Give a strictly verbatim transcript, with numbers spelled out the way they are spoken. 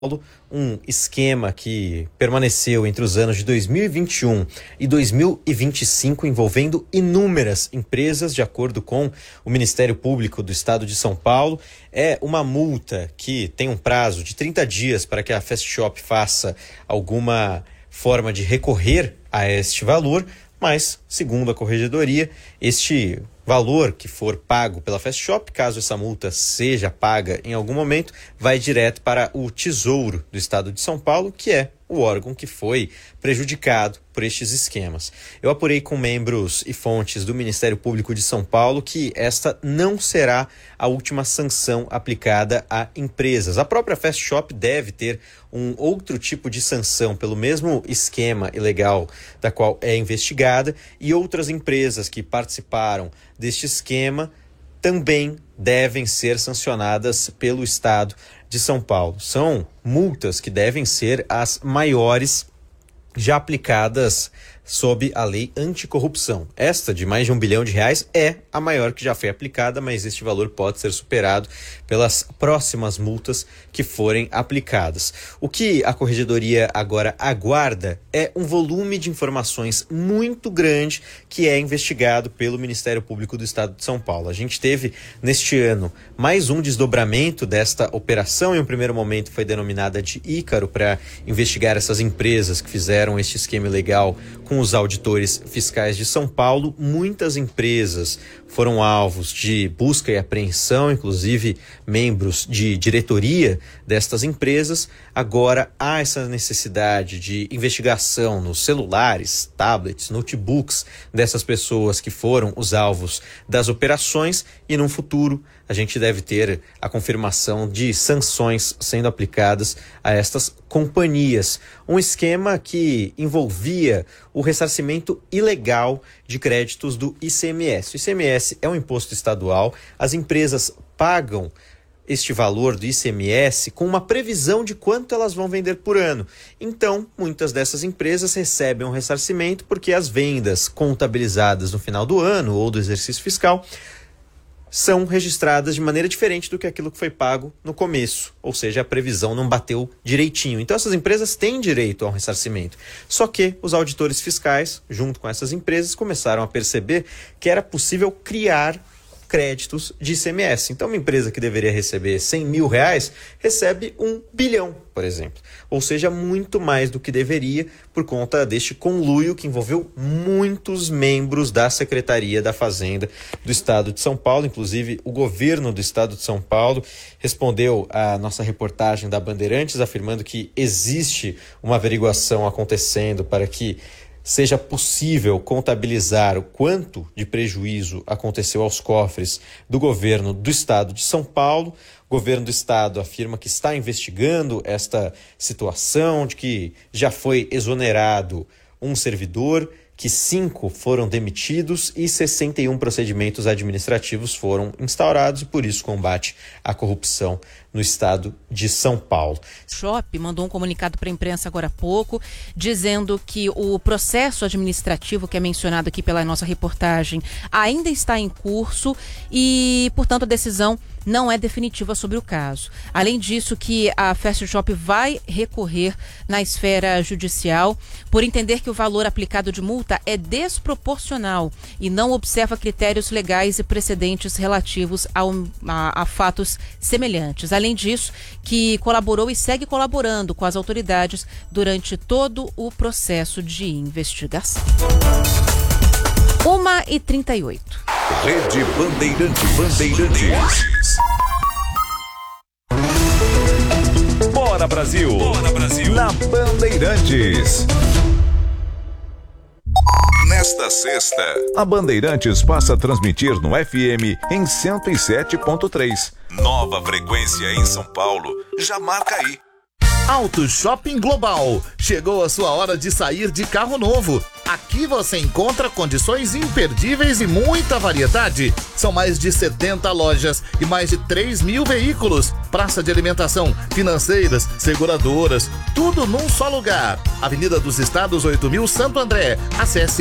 Um esquema que permaneceu entre os anos de dois mil e vinte e um e dois mil e vinte e cinco, envolvendo inúmeras empresas, de acordo com o Ministério Público do Estado de São Paulo. É uma multa que tem um prazo de trinta dias para que a Fast Shop faça alguma forma de recorrer a este valor, mas, segundo a Corregedoria, este valor que for pago pela Fast Shop, caso essa multa seja paga em algum momento, vai direto para o Tesouro do Estado de São Paulo, que é o órgão que foi prejudicado por estes esquemas. Eu apurei com membros e fontes do Ministério Público de São Paulo que esta não será a última sanção aplicada a empresas. A própria Fast Shop deve ter um outro tipo de sanção pelo mesmo esquema ilegal da qual é investigada, e outras empresas que participaram deste esquema também devem ser sancionadas pelo Estado de São Paulo. São multas que devem ser as maiores já aplicadas sob a lei anticorrupção. Esta, de mais de um bilhão de reais, é a maior que já foi aplicada, mas este valor pode ser superado pelas próximas multas que forem aplicadas. O que a Corregedoria agora aguarda é um volume de informações muito grande que é investigado pelo Ministério Público do Estado de São Paulo. A gente teve, neste ano, mais um desdobramento desta operação. Em um primeiro momento foi denominada de Ícaro, para investigar essas empresas que fizeram este esquema ilegal com os auditores fiscais de São Paulo. Muitas empresas foram alvos de busca e apreensão, inclusive membros de diretoria destas empresas. Agora há essa necessidade de investigação nos celulares, tablets, notebooks dessas pessoas que foram os alvos das operações, e no futuro a gente deve ter a confirmação de sanções sendo aplicadas a estas companhias. Um esquema que envolvia o ressarcimento ilegal de créditos do I C M S. O I C M S é um imposto estadual. As empresas pagam este valor do I C M S com uma previsão de quanto elas vão vender por ano. Então, muitas dessas empresas recebem um ressarcimento porque as vendas contabilizadas no final do ano ou do exercício fiscal são registradas de maneira diferente do que aquilo que foi pago no começo, ou seja, a previsão não bateu direitinho. Então essas empresas têm direito ao ressarcimento. Só que os auditores fiscais, junto com essas empresas, começaram a perceber que era possível criar créditos de I C M S. Então uma empresa que deveria receber cem mil reais recebe um bilhão, por exemplo. Ou seja, muito mais do que deveria, por conta deste conluio que envolveu muitos membros da Secretaria da Fazenda do Estado de São Paulo. Inclusive, o governo do Estado de São Paulo respondeu à nossa reportagem da Bandeirantes, afirmando que existe uma averiguação acontecendo para que seja possível contabilizar o quanto de prejuízo aconteceu aos cofres do governo do Estado de São Paulo. O governo do Estado afirma que está investigando esta situação, de que já foi exonerado um servidor, que cinco foram demitidos e sessenta e um procedimentos administrativos foram instaurados, e por isso combate à corrupção no estado de São Paulo. Shop mandou um comunicado para a imprensa agora há pouco, dizendo que o processo administrativo que é mencionado aqui pela nossa reportagem ainda está em curso e, portanto, a decisão não é definitiva sobre o caso. Além disso, que a Fast Shop vai recorrer na esfera judicial por entender que o valor aplicado de multa é desproporcional e não observa critérios legais e precedentes relativos ao, a, a fatos semelhantes. Além disso, que colaborou e segue colaborando com as autoridades durante todo o processo de investigação. uma e trinta e oito. Rede Bandeirante Bandeirantes. Bora Brasil! Bora Brasil! Na Bandeirantes. Nesta sexta, a Bandeirantes passa a transmitir no F M em cento e sete ponto três. Nova frequência em São Paulo. Já marca aí. Auto Shopping Global. Chegou a sua hora de sair de carro novo. Aqui você encontra condições imperdíveis e muita variedade. São mais de setenta lojas e mais de três mil veículos. Praça de alimentação, financeiras, seguradoras, tudo num só lugar. Avenida dos Estados, oito mil, Santo André. Acesse